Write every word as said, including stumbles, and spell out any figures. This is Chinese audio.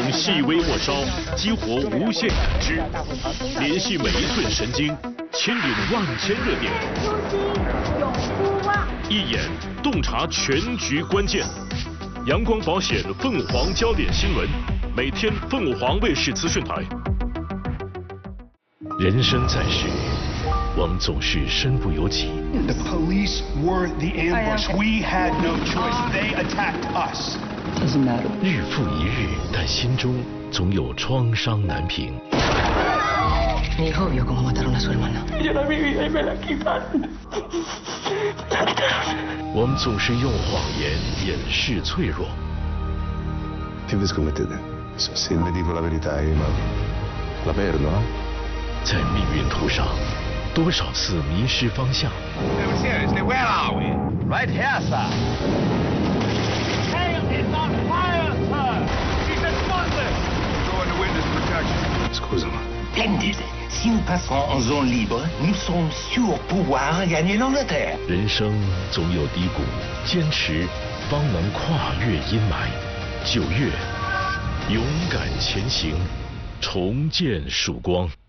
用细微末梢激活无限感知，联系每一寸神经，牵引万千热点。 永不忘。 一眼洞察全局关键。阳光保险凤凰焦点新闻，每天凤凰卫视资讯台。人生在世，我们总是身不由己。 The police were the ambush. We had no choice. They attacked us. Doesn't matter. 日复一日，但心中总有创伤难平。 Mi hijo vio cómo mataron a su hermana. Yo la viví y me la quitaron. 我们总是用谎言掩饰脆弱。 Che vi scommettete? Se vi dico la verità, ma la perdo, no? 在命运途上，多少次迷失方向。 Seriously, where are we? Right here, sir. Tail is on fire, sir. She's explosive. Go into witness protection. Scusami. Splendid. Si nous passons en zone libre, nous serons sûrs pouvoir gagner l'Angleterre. 人生总有低谷，坚持方能跨越阴霾。九月，勇敢前行，重见曙光。